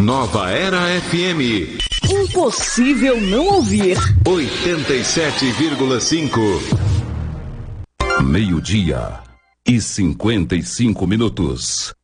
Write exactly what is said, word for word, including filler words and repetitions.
Nova Era F M. Impossível não ouvir. oitenta e sete vírgula cinco. Meio-dia e cinquenta e cinco minutos.